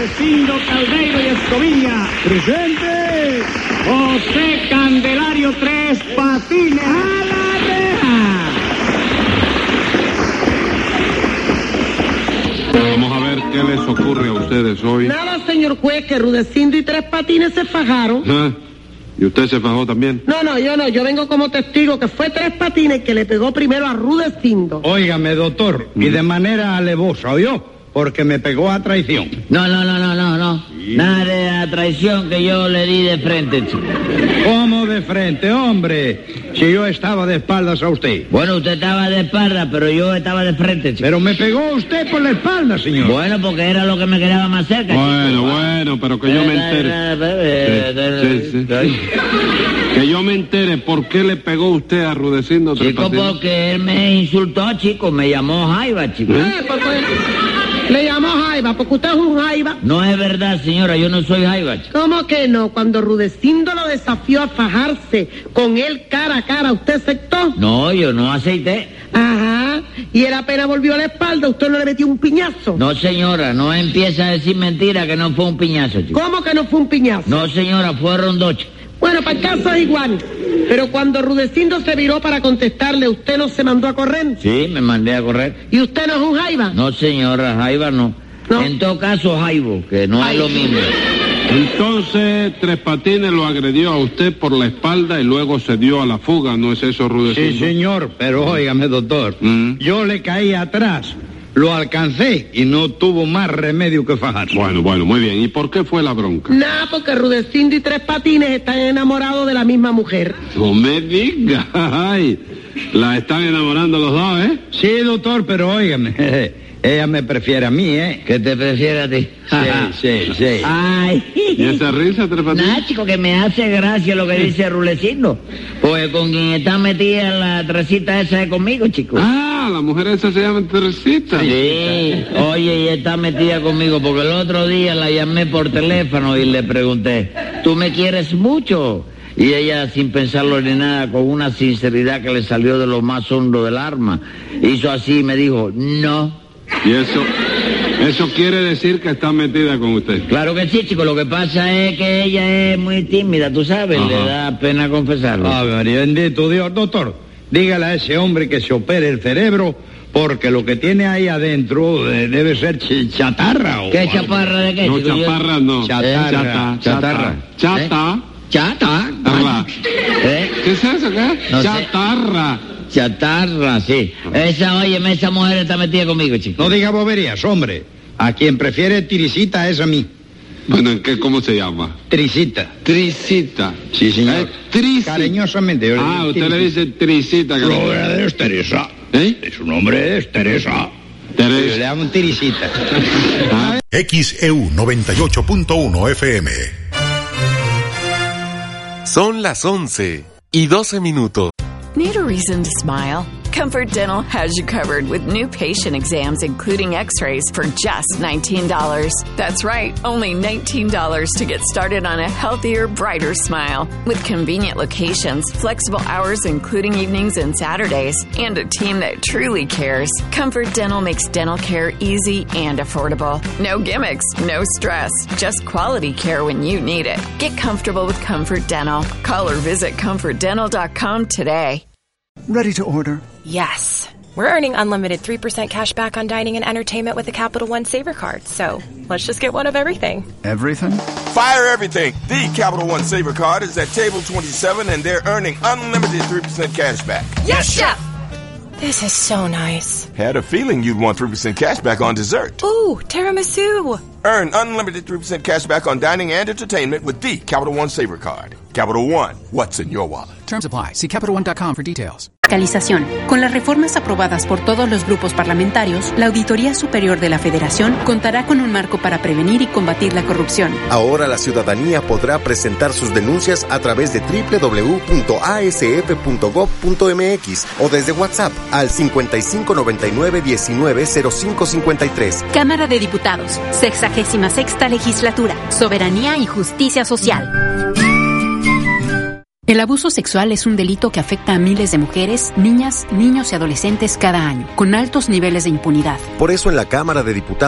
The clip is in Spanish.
Rudecindo Caldeiro y Escoviña. ¡Presente! José Candelario Tres Patines. ¡A la reja! Vamos a ver qué les ocurre a ustedes hoy. Nada, señor juez, que Rudecindo y Tres Patines se fajaron. ¿Ah? ¿Y usted se fajó también? No, yo vengo como testigo que fue Tres Patines que le pegó primero a Rudecindo. Óigame, doctor, y de manera alevosa, ¿oyó? Porque me pegó a traición. No. Nada de la traición que yo le di de frente, chico. ¿Cómo de frente, hombre? Si yo estaba de espaldas a usted. Bueno, usted estaba de espalda, pero yo estaba de frente, chico. Pero me pegó usted por la espalda, señor. Bueno, porque era lo que me quedaba más cerca, Bueno, pero que yo me entere. Sí. Que yo me entere por qué le pegó usted a Rudecindo Tres Chico, Patines. porque él me insultó, chico, me llamó Jaiba, chico. Le llamó Jaiba, porque usted es un Jaiba. No es verdad, señora, yo no soy Jaiba, chico. ¿Cómo que no? Cuando Rudecindo lo desafió a fajarse con él cara a cara, ¿usted aceptó? No, yo no aceité. Ajá. Y él apenas volvió a la espalda, ¿usted no le metió un piñazo? No, señora, no empieza a decir mentira que no fue un piñazo, chico. ¿Cómo que no fue un piñazo? No, señora, fueron dos, chico. Bueno, para el caso es igual. Pero cuando Rudecindo se viró para contestarle, ¿usted no se mandó a correr? Sí, me mandé a correr. ¿Y usted no es un Jaiba? No, señora, Jaiba no. En todo caso, Jaibo, que no es lo mismo. Entonces, Tres Patines lo agredió a usted por la espalda y luego se dio a la fuga, ¿no es eso, Rudecindo? Sí, señor, pero óigame, doctor, yo le caí atrás, lo alcancé y no tuvo más remedio que fajarse. Bueno, muy bien. ¿Y por qué fue la bronca? Nada, porque Rudecindo y Tres Patines están enamorados de la misma mujer. No me diga, ay, la están enamorando los dos, ¿eh? Sí, doctor, pero óigame, ella me prefiere a mí, ¿eh? ¿Que te prefiere a ti? Sí. Ay. ¿Y esa risa, Tres Patines? Nada, chico, que me hace gracia lo que dice Rudecindo. Porque con quien está metida la Teresita esa es conmigo, chico. Ah, la mujer esa se llama Teresita. Sí, oye, y está metida conmigo porque el otro día la llamé por teléfono y le pregunté, ¿tú me quieres mucho? Y ella, sin pensarlo ni nada, con una sinceridad que le salió de lo más hondo del alma, hizo así y me dijo, no. ¿Y eso quiere decir que está metida con usted? Claro que sí, chico, lo que pasa es que ella es muy tímida, tú sabes, le da pena confesarlo. A ver, bendito Dios, doctor, dígale a ese hombre que se opere el cerebro, porque lo que tiene ahí adentro debe ser chatarra. ¿O ¿Qué algo? chaparra de qué, No, chico? chaparra no. Chatarra. Chata. ¿Qué es eso, qué? No sé. Chatarra. Sí. Esa mujer está metida conmigo, chico. No diga boberías, hombre. A quien prefiere Tirisita es a mí. Bueno, ¿cómo se llama? Trisita. Trisita. Sí, señor. Trisita. Cariñosamente. Yo le digo Usted le Tirisita. dice Trisita. Lo verdadero es Teresa. Su nombre es Teresa. Yo le llamo Tirisita. XEU 98.1 FM. Son las 11:12. Need a reason to smile? Comfort Dental has you covered with new patient exams, including x-rays, for just $19. That's right, only $19 to get started on a healthier, brighter smile. With convenient locations, flexible hours including evenings and Saturdays, and a team that truly cares, Comfort Dental makes dental care easy and affordable. No gimmicks, no stress, just quality care when you need it. Get comfortable with Comfort Dental. Call or visit ComfortDental.com today. Ready to order? Yes. We're earning unlimited 3% cash back on dining and entertainment with the Capital One Saver Card. So let's just get one of everything. Everything? Fire everything. The Capital One Saver Card is at table 27 and they're earning unlimited 3% cash back. Yes, Chef! This is so nice. Had a feeling you'd want 3% cash back on dessert. Ooh, tiramisu. Earn unlimited 3% cash back on dining and entertainment with the Capital One Saver Card. Capital One, what's in your wallet? Terms apply. See CapitalOne.com for details. Fiscalización. Con las reformas aprobadas por todos los grupos parlamentarios, la Auditoría Superior de la Federación contará con un marco para prevenir y combatir la corrupción. Ahora la ciudadanía podrá presentar sus denuncias a través de www.asf.gov.mx o desde WhatsApp al 5599-190553. Cámara de Diputados, 66ª Legislatura, Soberanía y Justicia Social. El abuso sexual es un delito que afecta a miles de mujeres, niñas, niños y adolescentes cada año, con altos niveles de impunidad. Por eso en la Cámara de Diputados